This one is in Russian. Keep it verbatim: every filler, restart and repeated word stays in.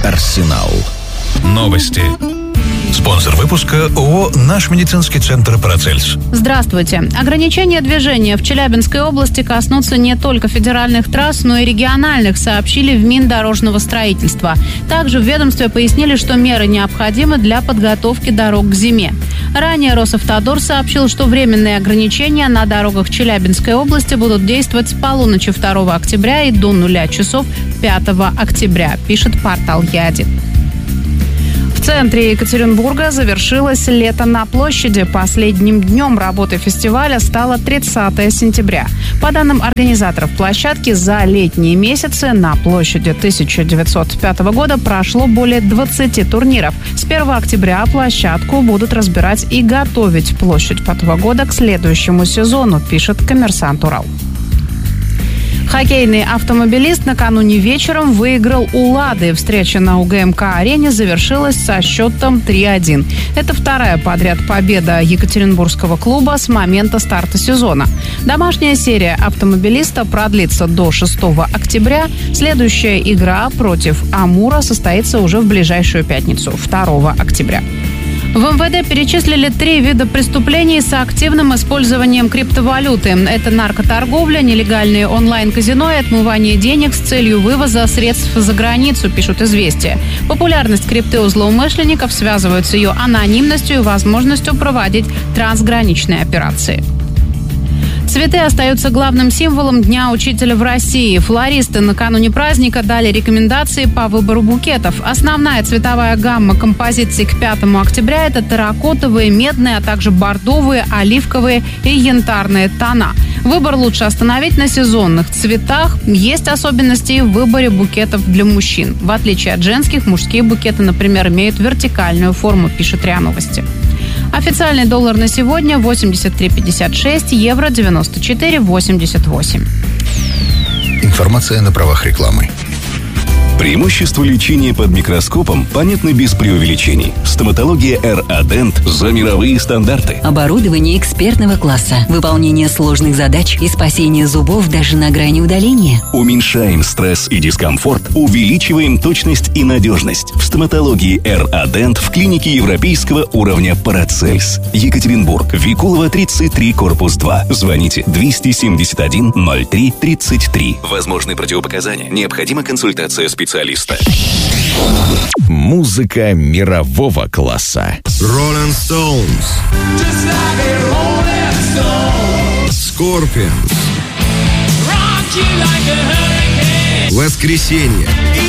Арсенал. Новости. Спонсор выпуска ООО «Наш медицинский центр Парацельс». Здравствуйте. Ограничения движения в Челябинской области коснутся не только федеральных трасс, но и региональных, сообщили в Миндорожного строительства. Также в ведомстве пояснили, что меры необходимы для подготовки дорог к зиме. Ранее Росавтодор сообщил, что временные ограничения на дорогах Челябинской области будут действовать с полуночи второго октября и до нуля часов пятого октября, пишет портал Яди. В центре Екатеринбурга завершилось «Лето на площади». Последним днем работы фестиваля стало тридцатое сентября. По данным организаторов площадки, за летние месяцы на площади тысяча девятьсот пятого года прошло более двадцати турниров. С первого октября площадку будут разбирать и готовить площадь пятого года к следующему сезону, пишет «Коммерсант Урал». Хоккейный автомобилист накануне вечером выиграл у «Лады». Встреча на УГМК-арене завершилась со счетом три один. Это вторая подряд победа екатеринбургского клуба с момента старта сезона. Домашняя серия автомобилиста продлится до шестого октября. Следующая игра против «Амура» состоится уже в ближайшую пятницу, второго октября. В МВД перечислили три вида преступлений с активным использованием криптовалюты. Это наркоторговля, нелегальные онлайн-казино и отмывание денег с целью вывоза средств за границу, пишут «Известия». Популярность крипты у злоумышленников связывают с ее анонимностью и возможностью проводить трансграничные операции. Цветы остаются главным символом Дня учителя в России. Флористы накануне праздника дали рекомендации по выбору букетов. Основная цветовая гамма композиций к пятому октября – это терракотовые, медные, а также бордовые, оливковые и янтарные тона. Выбор лучше остановить на сезонных цветах. Есть особенности и в выборе букетов для мужчин. В отличие от женских, мужские букеты, например, имеют вертикальную форму, пишет РИА Новости. Официальный доллар на сегодня восемьдесят три пятьдесят шесть, евро девяносто четыре восемьдесят восемь. Информация на правах рекламы. Преимущества лечения под микроскопом понятны без преувеличений. Стоматология эр а Dent за мировые стандарты. Оборудование экспертного класса, выполнение сложных задач и спасение зубов даже на грани удаления. Уменьшаем стресс и дискомфорт, увеличиваем точность и надежность. В стоматологии эр а Dent в клинике европейского уровня Парацельс. Екатеринбург, Викулова, тридцать три, корпус два. Звоните двести семьдесят один ноль три тридцать три. Возможны противопоказания. Необходима консультация специалиста. Музыка мирового класса. Rolling Stones, Scorpions, Воскресенье.